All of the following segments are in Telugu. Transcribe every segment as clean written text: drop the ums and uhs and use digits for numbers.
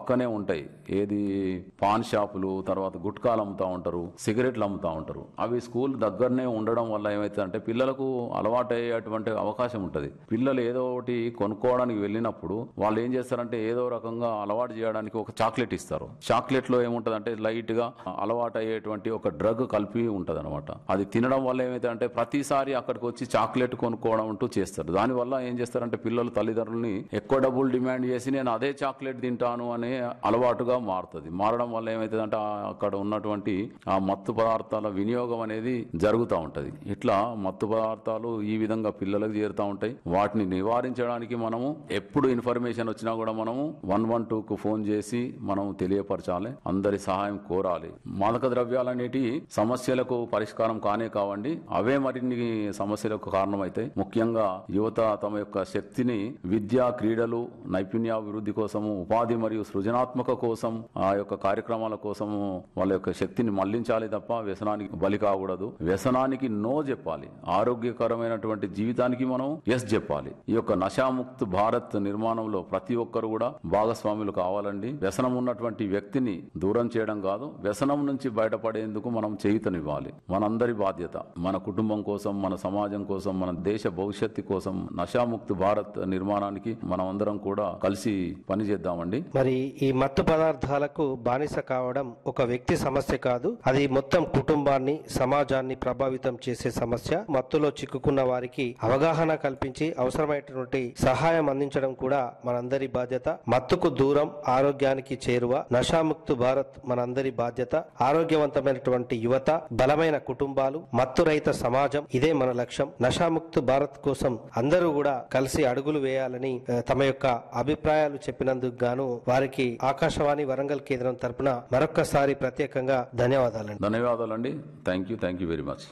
పక్కనే ఉంటాయి. ఏది పాన్ షాపులు, తర్వాత గుట్కాలు అమ్ముతా ఉంటారు, సిగరెట్లు అమ్ముతా ఉంటారు. అవి స్కూల్ దగ్గరనే ఉండడం వల్ల ఏమైతుందంటే పిల్లలకు అలవాటు అయ్యేటువంటి అవకాశం ఉంటుంది. పిల్లలు ఏదో ఒకటి కొనుక్కోవడానికి వెళ్ళినప్పుడు వాళ్ళు ఏం చేస్తారంటే ఏదో రకంగా అలవాటు చేయడానికి ఒక చాక్లెట్ ఇస్తారు. చాక్లెట్ లో ఏముంటదంటే లైట్ గా అలవాటు అయ్యేటువంటి ఒక డ్రగ్ కలిపి ఉంటది అనమాట. అది తినడం వల్ల ఏమైతుందంటే ప్రతిసారి అక్కడికి వచ్చి చాక్లెట్ కొనుక్కోవడం అంటూ చేస్తారు. దానివల్ల ఏం చేస్తారంటే పిల్లలు తల్లిదండ్రులని ఎక్కువ డబ్బులు డిమాండ్ చేసి నేను అదే చాక్లెట్ తింటాను అనే అలవాటుగా మారుతుంది. మారడం వల్ల ఏమైతుందంటే అక్కడ ఉన్నటువంటి ఆ మత్తు పదార్థాల వినియోగం అనేది జరుగుతూ ఉంటది. ఇట్లా మత్తు పదార్థాలు ఈ విధంగా పిల్లలకు చేరుతూ ఉంటాయి. వాటిని నివారించడానికి మనము ఎప్పుడు ఇన్ఫర్మేషన్ వచ్చినా కూడా మనము 112కు ఫోన్ చేసి మనం తెలియపరచాలి, అందరి సహాయం కోరాలి. మాదక ద్రవ్యాలు అనేటి సమస్యలకు పరిష్కారం కానే కావండి, అవే మరిన్ని సమస్యలకు కారణమైతాయి. ముఖ్యంగా యువత తమ యొక్క శక్తిని విద్య, క్రీడలు, నైపుణ్యాభివృద్ధి కోసము, ఉపాధి మరియు సృజనాత్మక కోసం, ఆ యొక్క కార్యక్రమాల కోసము వాళ్ళ యొక్క శక్తిని మళ్లించాలి తప్ప వ్యసనానికి బలి కాకూడదు. వ్యసనానికి నో చెప్పాలి, ఆరోగ్యకరమైనటువంటి జీవితానికి మనం ఎస్ చెప్పాలి. ఈ యొక్క నశాముక్త్ భారత్ నిర్మాణంలో ప్రతి ఒక్కరు కూడా భాగస్వాములు కావాలండి. వ్యసనం ఉన్నటువంటి వ్యక్తిని దూరం చేయడం కాదు, వ్యసనం నుంచి బయటపడేందుకు మనం చేయూతనివ్వాలి. మనందరి బాధ్యత. మన కుటుంబం కోసం, మన సమాజం కోసం, మన దేశ భవిష్యత్తు కోసం నశాముక్త్ భారత్ నిర్మాణానికి మనం అందరం కూడా కలిసి పనిచేద్దామండి. మరి ఈ మత్తు పదార్థాలకు బానిస కావడం ఒక వ్యక్తి సమస్య కాదు, అది మొత్తం కుటుంబాన్ని, సమాజాన్ని ప్రభావితం చేసే సమస్య. మత్తులో చిక్కుకున్న వారికి అవగాహన కల్పించి అవసరమైనటువంటి సహాయం అందించడం కూడా మనందరి బాధ్యత. మత్తుకు దూరం, ఆరోగ్యానికి చేరువ. నశాముక్త్ భారత్ మనందరి బాధ్యత. ఆరోగ్యవంతమైనటువంటి యువత, బలమైన కుటుంబాలు, మత్తు రహిత సమాజం, ఇదే మన లక్ష్యం. నశాముక్త్ భారత్ కోసం అందరూ కూడా కలిసి అడుగులు వేయాలని తమ యొక్క అభిప్రాయాలు చెప్పినందుకు గాను వారికి ఆకాశవాణి వరంగల్ కేంద్రం తరపున మరొక్కసారి ప్రత్యేకంగా ధన్యవాదాలండి. ధన్యవాదాలండి. Thank you very much.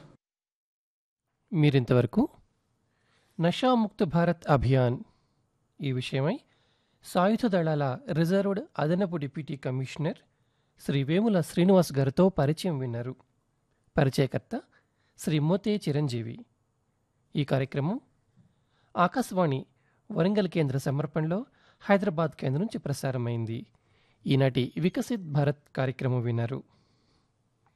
మీరింతవరకు నషాముక్త భారత్ అభియాన్ ఈ విషయమై సాయుధ దళాల రిజర్వ్డ్ అదనపు డిప్యూటీ కమిషనర్ శ్రీ వేముల శ్రీనివాస్ గారితో పరిచయం విన్నారు. పరిచయకర్త శ్రీ మోతే చిరంజీవి. ఈ కార్యక్రమం ఆకాశవాణి వరంగల్ కేంద్ర సమర్పణలో హైదరాబాద్ కేంద్రం నుంచి ప్రసారమైంది. ఈనాటి వికసిత్ భారత్ కార్యక్రమం విన్నారు.